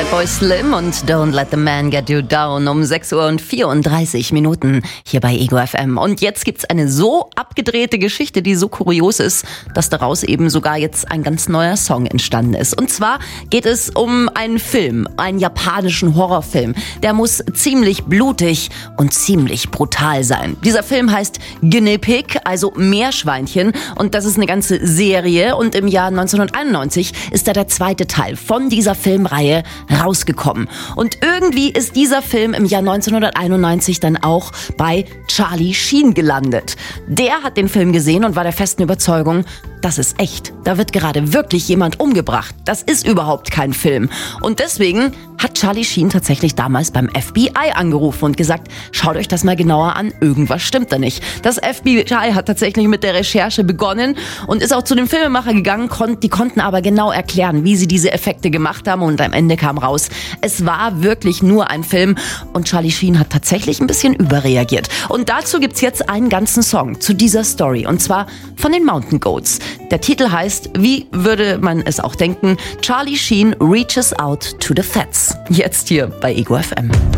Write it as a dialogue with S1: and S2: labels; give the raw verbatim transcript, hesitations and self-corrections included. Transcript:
S1: Fatboy Slim und Don't Let the Man Get You Down um sechs Uhr und vierunddreißig Minuten hier bei Ego F M. Und jetzt gibt's eine so abgedrehte Geschichte, die so kurios ist, dass daraus eben sogar jetzt ein ganz neuer Song entstanden ist. Und zwar geht es um einen Film, einen japanischen Horrorfilm. Der muss ziemlich blutig und ziemlich brutal sein. Dieser Film heißt Guinea Pig, also Meerschweinchen. Und das ist eine ganze Serie. Und im Jahr neunzehnhunderteinundneunzig ist da der zweite Teil von dieser Filmreihe rausgekommen. Und irgendwie ist dieser Film im Jahr neunzehnhunderteinundneunzig dann auch bei Charlie Sheen gelandet. Der hat den Film gesehen und war der festen Überzeugung, das ist echt. Da wird gerade wirklich jemand umgebracht. Das ist überhaupt kein Film. Und deswegen hat Charlie Sheen tatsächlich damals beim F B I angerufen und gesagt, schaut euch das mal genauer an, irgendwas stimmt da nicht. Das F B I hat tatsächlich mit der Recherche begonnen und ist auch zu dem Filmemacher gegangen, kon- die konnten aber genau erklären, wie sie diese Effekte gemacht haben und am Ende kam raus, es war wirklich nur ein Film und Charlie Sheen hat tatsächlich ein bisschen überreagiert. Und dazu gibt's jetzt einen ganzen Song zu dieser Story und zwar von den Mountain Goats. Der Titel heißt, wie würde man es auch denken, Charlie Sheen reaches out to the feds. Jetzt hier bei Ego F M.